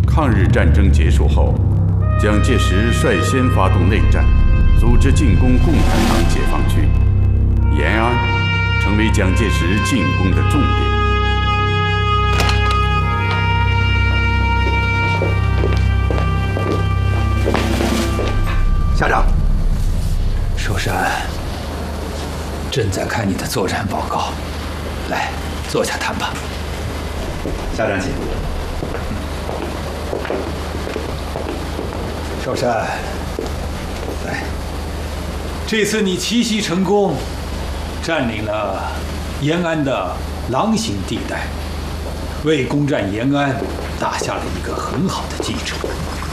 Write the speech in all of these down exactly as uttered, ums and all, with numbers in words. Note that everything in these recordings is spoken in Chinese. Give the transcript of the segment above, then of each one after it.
抗日战争结束后，蒋介石率先发动内战，组织进攻共产党解放区，延安成为蒋介石进攻的重点。 校长， 寿山，朕在看你的作战报告，来，坐下谈吧。 校长请。 寿山，来，这次你奇袭成功，占领了延安的狼形地带，为攻占延安打下了一个很好的基础。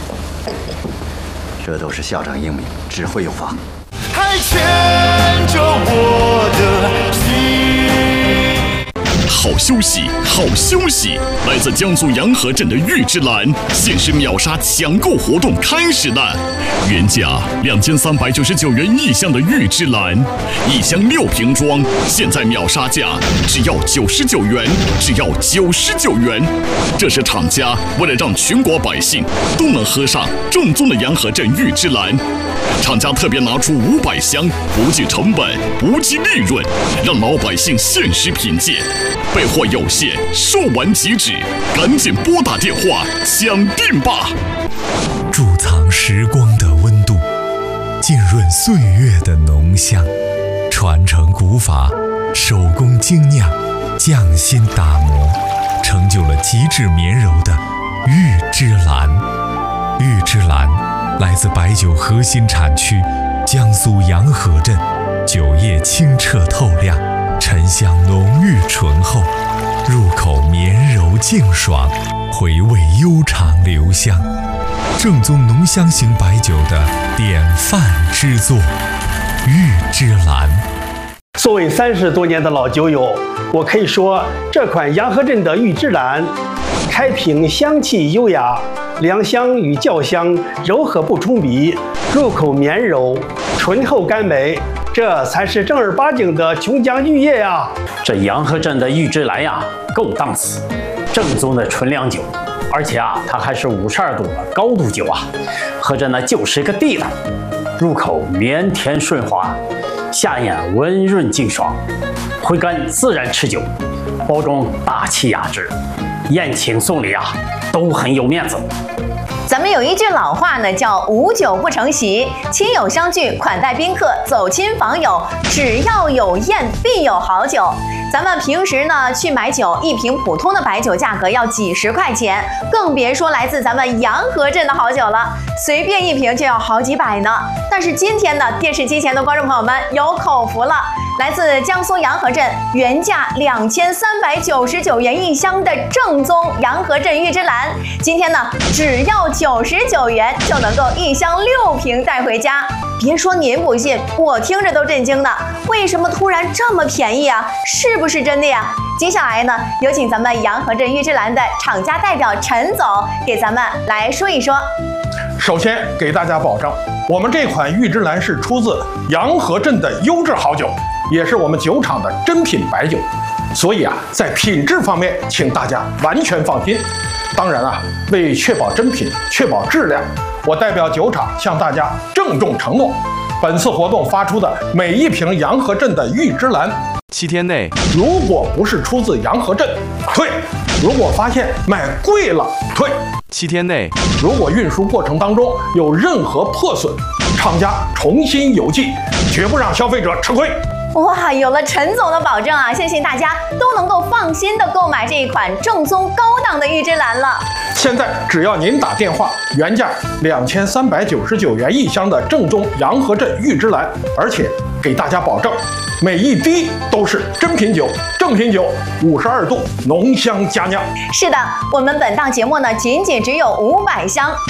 这都是校长英明，指挥有方。 还牵着我的心。 好消息，好消息！来自江苏洋河镇的玉芝兰限时秒杀抢购活动开始了，原价两千三百九十九元一箱的玉芝兰，一箱六瓶装，现在秒杀价只要九十九元，只要九十九元。这是厂家为了让全国百姓都能喝上正宗的洋河镇玉芝兰，厂家特别拿出五百箱，不计成本，不计利润，让老百姓限时品鉴。备货有限，售完即止，赶紧拨打电话抢订吧！ 贮藏时光的温度，浸润岁月的浓香，传承古法，手工精酿，匠心打磨，成就了极致绵柔的玉芝兰。玉芝兰来自白酒核心产区江苏洋河镇，酒液清澈透亮，沉香浓郁醇厚，入口绵柔净爽，回味悠长留香，正宗浓香型白酒的典范之作，玉芝兰。 作为三十多年的老酒友，我可以说这款洋河镇的玉芝兰，开瓶香气优雅，凉香与酵香柔和不冲鼻，入口绵柔，醇厚甘美。这才是正儿八经的琼浆玉液呀！ 这洋河镇的玉芝兰呀，够档次，正宗的纯粮酒，而且啊，它还是五十二度的高度酒啊，喝着呢就是个地道，入口绵甜顺滑，下咽温润净爽，回甘自然持久，包装大气雅致，宴请送礼啊都很有面子。 咱们有一句老话呢，叫无酒不成席，亲友相聚，款待宾客，走亲访友，只要有宴必有好酒。咱们平时呢去买酒，一瓶普通的白酒价格要几十块钱，更别说来自咱们洋河镇的好酒了，随便一瓶就要好几百呢。但是今天呢，电视机前的观众朋友们有口福了，来自江苏洋河镇，原价两千三百九十九元一箱的正宗洋河镇玉芝兰，今天呢只要九十九元就能够一箱六瓶带回家。别说您不信，我听着都震惊呢。为什么突然这么便宜啊？是不是真的呀？接下来呢，有请咱们洋河镇玉芝兰的厂家代表陈总给咱们来说一说。 首先给大家保证，我们这款玉芝兰是出自洋河镇的优质好酒，也是我们酒厂的珍品白酒，所以啊，在品质方面，请大家完全放心。当然啊，为确保真品、确保质量，我代表酒厂向大家郑重承诺，本次活动发出的每一瓶洋河镇的玉芝兰， 七天内如果不是出自洋河镇，退；如果发现卖贵了，退； 七天内如果运输过程当中有任何破损，厂家重新邮寄，绝不让消费者吃亏。 哇，有了陈总的保证啊，相信大家都能够放心的购买这一款正宗高档的玉芝兰了。 现在只要您打电话，原价两千三百九十九元一箱的正宗洋河镇玉芝兰，而且给大家保证，每一滴都是真品酒、正品酒，五十二度浓香佳酿。 是的，我们本档节目呢，仅仅只有五百箱。